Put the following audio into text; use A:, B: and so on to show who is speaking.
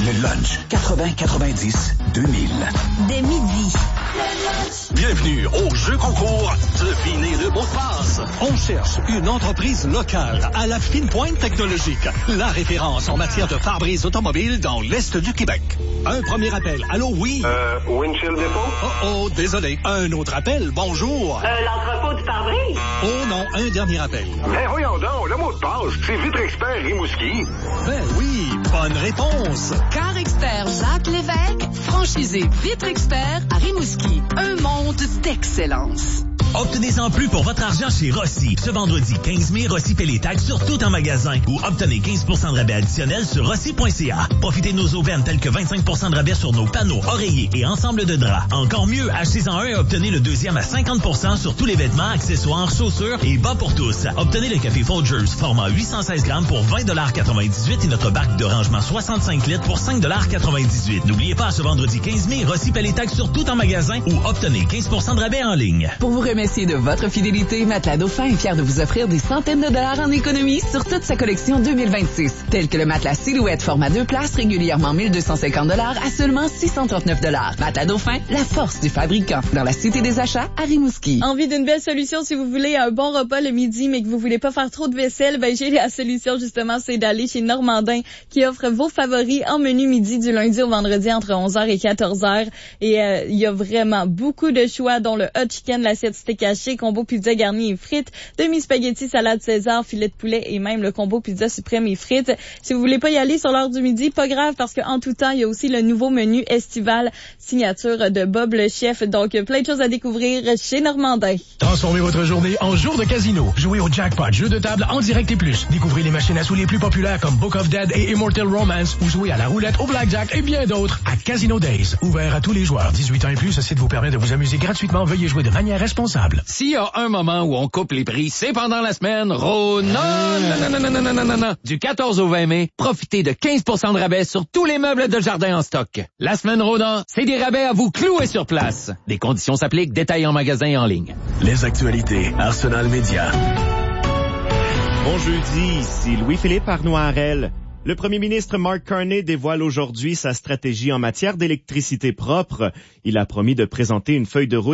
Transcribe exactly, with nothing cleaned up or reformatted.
A: Le lunch quatre-vingts quatre-vingt-dix deux mille.
B: Dès midi.
C: Bienvenue au jeu concours Devinez le mot de passe. On cherche une entreprise locale à la fine pointe technologique. La référence en matière de pare-brise automobile dans l'Est du Québec. Un premier appel. Allô, oui?
D: Euh, Windshield Depot?
C: Oh, oh, désolé. Un autre appel. Bonjour.
E: Euh, l'entrepôt du pare-brise?
C: Oh non, un dernier appel.
D: Ben voyons donc, le mot de passe, c'est Vitre Expert Rimouski.
C: Ben oui, bonne réponse.
B: Car Expert Jacques Lévesque, franchisé Vitre Expert à Rimouski. Un monde d'excellence.
F: Obtenez-en plus pour votre argent chez Rossi. Ce vendredi quinze mai, Rossi paie les taxes sur tout en magasin ou obtenez quinze pour cent de rabais additionnel sur rossi point c a. Profitez de nos aubaines telles que vingt-cinq pour cent de rabais sur nos panneaux, oreillers et ensemble de draps. Encore mieux, achetez-en un et obtenez le deuxième à cinquante pour cent sur tous les vêtements, accessoires, chaussures et bas pour tous. Obtenez le café Folgers format huit cent seize grammes pour vingt dollars quatre-vingt-dix-huit et notre barque de rangement soixante-cinq litres pour cinq dollars quatre-vingt-dix-huit. N'oubliez pas, ce vendredi quinze mai, Rossi paie les taxes sur tout en magasin ou obtenez quinze pour cent de rabais en ligne.
G: Pour vous remercier de votre fidélité, Matelas Dauphin est fier de vous offrir des centaines de dollars en économie sur toute sa collection deux mille vingt-six, tels que le matelas Silhouette format deux places régulièrement mille deux cent cinquante dollars à seulement six cent trente-neuf dollars. Matelas Dauphin, la force du fabricant, dans la Cité des Achats à Rimouski.
H: Envie d'une belle solution si vous voulez un bon repas le midi mais que vous voulez pas faire trop de vaisselle, ben j'ai la solution justement, c'est d'aller chez Normandin qui offre vos favoris en menu midi du lundi au vendredi entre onze heures et quatorze heures. Et euh, il y a vraiment beaucoup de choix dont le hot chicken, l'assiette steak haché, combo pizza garni et frites, demi-spaghetti, salade César, filet de poulet et même le combo pizza suprême et frites. Si vous voulez pas y aller sur l'heure du midi, pas grave parce qu'en tout temps, il y a aussi le nouveau menu estival signature de Bob le chef. Donc, plein de choses à découvrir chez Normandin.
I: Transformez votre journée en jour de casino. Jouez au jackpot, jeu de table en direct et plus. Découvrez les machines à sous les plus populaires comme Book of Dead et Immortal Romance ou jouez à la roulette, au blackjack et bien d'autres à Casino Days. Ouvert à tous les joueurs. dix-huit ans et plus, ce site vous permet de vous amuser gratuitement. Veuillez jouer de manière responsable.
J: S'il y a un moment où on coupe les prix, c'est pendant la semaine Rona. Non, non, non, non, non, non, non, non. Du quatorze au vingt mai, profitez de quinze pour cent de rabais sur tous les meubles de jardin en stock. La semaine Rona, c'est des rabais à vous clouer sur place. Les conditions s'appliquent, détails en magasin et en ligne.
A: Les actualités Arsenal Média.
K: Bon jeudi, ici Louis-Philippe Arnoirel. Le premier ministre Mark Carney dévoile aujourd'hui sa stratégie en matière d'électricité propre. Il a promis de présenter une feuille de route